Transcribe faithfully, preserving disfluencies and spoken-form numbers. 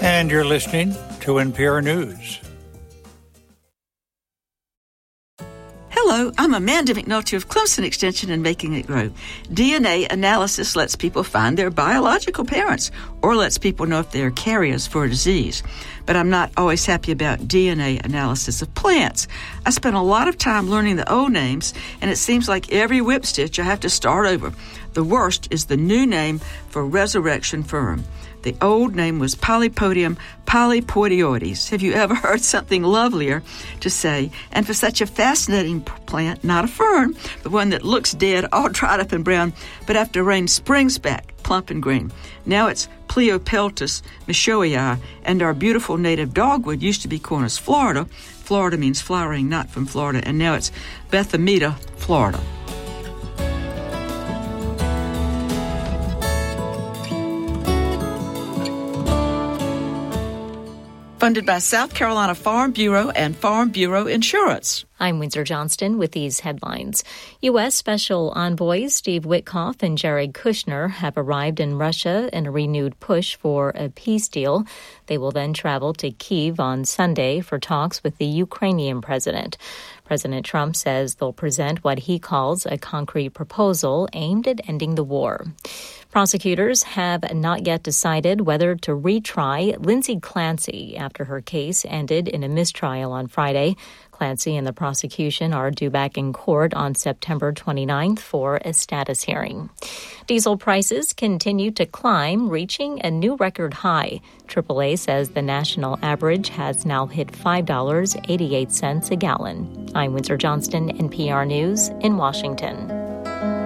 And you're listening to N P R News. Hello, I'm Amanda McNulty of Clemson Extension and Making It Grow. D N A analysis lets people find their biological parents or lets people know if they are carriers for a disease. But I'm not always happy about D N A analysis of plants. I spent a lot of time learning the old names, and it seems like every whip stitch I have to start over. The worst is the new name for resurrection fern. The old name was Polypodium polypoidioides. Have you ever heard something lovelier to say? And for such a fascinating plant, not a fern, but one that looks dead, all dried up and brown, but after rain springs back, plump and green. Now it's Pleopeltis michoii, and our beautiful native dogwood used to be Cornus Florida. Florida means flowering, not from Florida, and now it's Bethamita, Florida. Funded by South Carolina Farm Bureau and Farm Bureau Insurance. I'm Windsor Johnston with these headlines. U S. Special Envoys Steve Witkoff and Jared Kushner have arrived in Russia in a renewed push for a peace deal. They will then travel to Kyiv on Sunday for talks with the Ukrainian president. President Trump says they'll present what he calls a concrete proposal aimed at ending the war. Prosecutors have not yet decided whether to retry Lindsay Clancy after her case ended in a mistrial on Friday. Clancy and the prosecution are due back in court on September twenty-ninth for a status hearing. Diesel prices continue to climb, reaching a new record high. triple A says the national average has now hit five dollars and eighty-eight cents a gallon. I'm Windsor Johnston, N P R News in Washington.